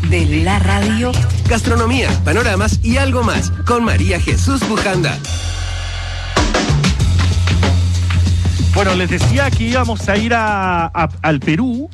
de la radio. Gastronomía, panoramas y algo más con María Jesús Bujanda. Bueno, les decía que íbamos a ir al Perú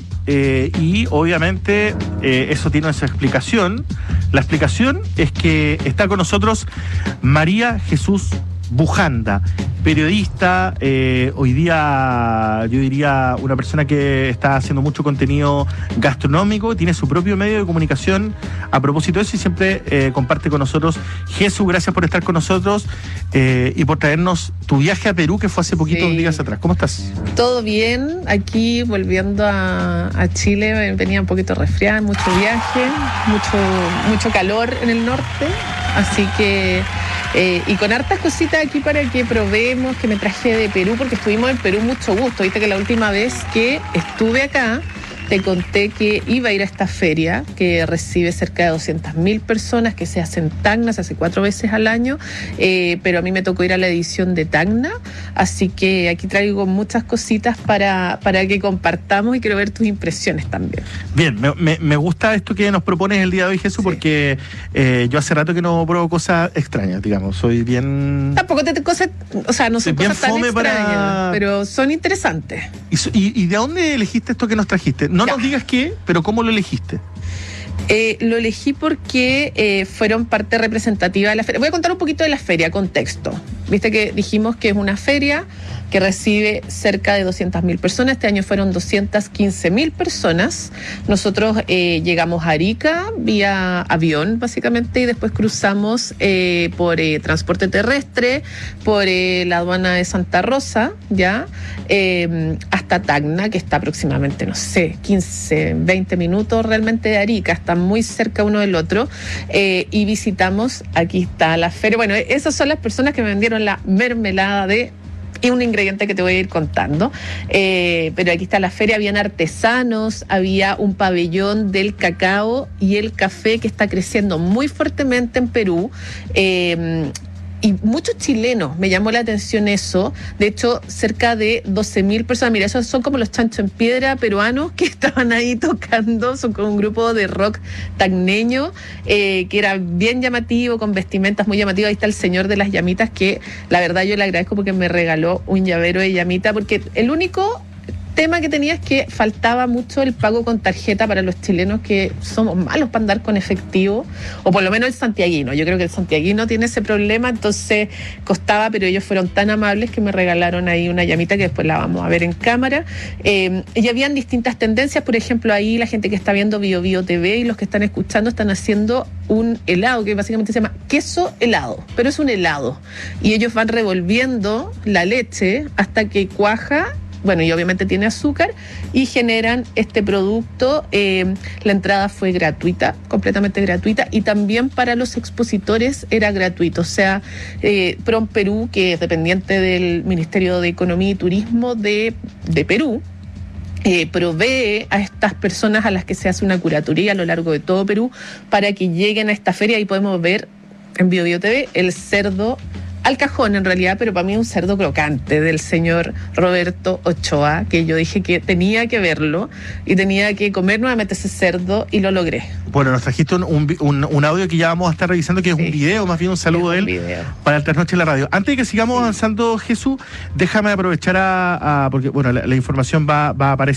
y obviamente eso tiene su explicación. La explicación es que está con nosotros María Jesús Bujanda, periodista, hoy día yo diría una persona que está haciendo mucho contenido gastronómico, tiene su propio medio de comunicación a propósito de eso y siempre comparte con nosotros. Jesús, gracias por estar con nosotros y por traernos tu viaje a Perú que fue hace poquitos días atrás. ¿Cómo estás? Todo bien, aquí volviendo a Chile, venía un poquito resfriada, mucho viaje, mucho calor en el norte, así que y con hartas cositas aquí para que probemos, que me traje de Perú, porque estuvimos en Perú mucho gusto. Viste que la última vez que estuve acá, te conté que iba a ir a esta feria que recibe cerca de 200.000 personas, que se hace en Tacna, se hace 4 veces al año, pero a mí me tocó ir a la edición de Tacna, así que aquí traigo muchas cositas para que compartamos y quiero ver tus impresiones también. Bien, me gusta esto que nos propones el día de hoy, Jesús, porque yo hace rato que no pruebo cosas extrañas, digamos, soy bien... Tampoco cosas, o sea, no son cosas tan extrañas, pero son interesantes. ¿Y de dónde elegiste esto que nos trajiste? No nos digas qué, pero ¿cómo lo elegiste? Lo elegí porque fueron parte representativa de la feria. Voy a contar un poquito de la feria, contexto. Viste que dijimos que es una feria que recibe cerca de 200.000 personas. Este año fueron 215.000 personas. Nosotros llegamos a Arica vía avión, básicamente, y después cruzamos por transporte terrestre, por la aduana de Santa Rosa, ya, hasta Tacna, que está aproximadamente, no sé, 15, 20 minutos realmente de Arica, está muy cerca uno del otro, y visitamos, aquí está la feria. Bueno, esas son las personas que me vendieron la mermelada y un ingrediente que te voy a ir contando, pero aquí está la feria, habían artesanos, había un pabellón del cacao y el café que está creciendo muy fuertemente en Perú, y muchos chilenos, me llamó la atención eso. De hecho, cerca de 12.000 personas. Mira, esos son como los Chancho en Piedra peruanos que estaban ahí tocando. Son como un grupo de rock tacneño, que era bien llamativo, con vestimentas muy llamativas. Ahí está el señor de las llamitas, que la verdad yo le agradezco porque me regaló un llavero de llamita, porque el único tema que tenía es que faltaba mucho el pago con tarjeta para los chilenos, que somos malos para andar con efectivo, o por lo menos el santiaguino. Yo creo que el santiaguino tiene ese problema, entonces costaba, pero ellos fueron tan amables que me regalaron ahí una llamita que después la vamos a ver en cámara. Y habían distintas tendencias, por ejemplo, ahí la gente que está viendo Bio Bio TV y los que están escuchando están haciendo un helado que básicamente se llama queso helado, pero es un helado. Y ellos van revolviendo la leche hasta que cuaja. Bueno, y obviamente tiene azúcar, y generan este producto. La entrada fue gratuita, completamente gratuita, y también para los expositores era gratuito. O sea, Prom Perú, que es dependiente del Ministerio de Economía y Turismo de Perú, provee a estas personas a las que se hace una curatoría a lo largo de todo Perú para que lleguen a esta feria. Y podemos ver en Bio Bio TV el cerdo al cajón en realidad, pero para mí un cerdo crocante del señor Roberto Ochoa, que yo dije que tenía que verlo y tenía que comer nuevamente ese cerdo, y lo logré. Bueno, nos trajiste un audio que ya vamos a estar revisando, que es un video, más bien un saludo de él para el Trasnoche en la radio. Antes de que sigamos avanzando, Jesús, déjame aprovechar porque bueno, la información va a aparecer